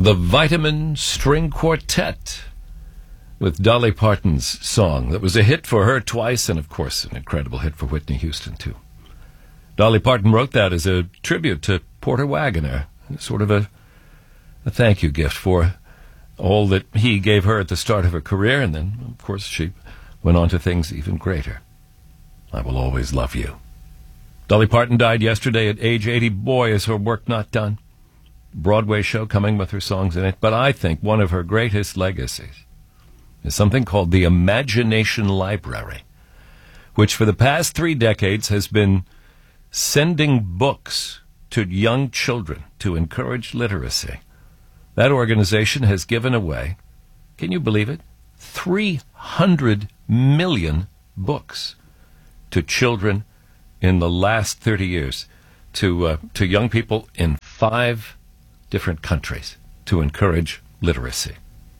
The Vitamin String Quartet with Dolly Parton's song that was a hit for her twice and, of course, an incredible hit for Whitney Houston, too. Dolly Parton wrote that as a tribute to Porter Wagoner, sort of a thank you gift for all that he gave her at the start of her career, and then, of course, she went on to things even greater. I Will Always Love You. Dolly Parton died yesterday at age 80. Boy, is her work not done. Broadway show coming with her songs in it, but I think one of her greatest legacies is something called the Imagination Library, which for the past 3 decades has been sending books to young children to encourage literacy. That organization has given away, can you believe it, 300 million books to children in the last 30 years, to young people in 5 different countries to encourage literacy.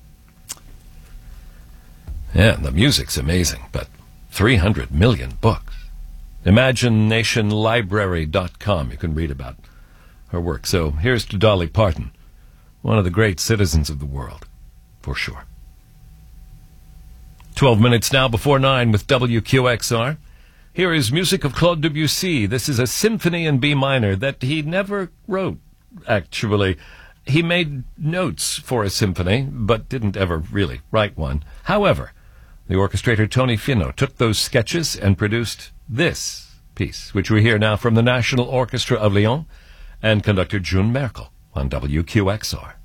Yeah, the music's amazing, but 300 million books. ImaginationLibrary.com. You can read about her work. So here's to Dolly Parton, one of the great citizens of the world, for sure. 12 minutes now before 9 with WQXR. Here is music of Claude Debussy. This is a symphony in B minor that he never wrote, actually. He made notes for a symphony, but didn't ever really write one. However, the orchestrator Tony Fino took those sketches and produced this piece, which we hear now from the National Orchestra of Lyon and conductor June Merkel on WQXR.